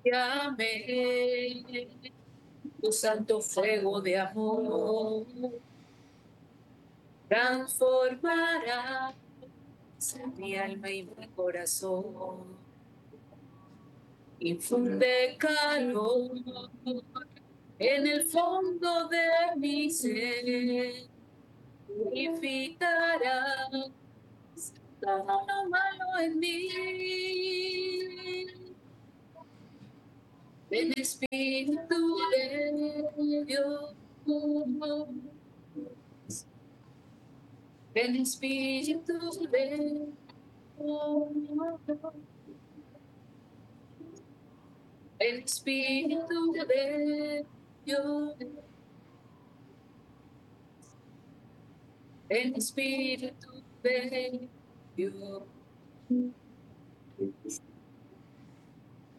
Llame tu santo fuego de amor, transformará mi alma y mi corazón. Infunde calor en el fondo de mi ser, purificará todo lo malo en mí. Ven Espíritu de Dios, ven Espíritu de Dios, ven Espíritu de Dios, ven Espíritu de Dios.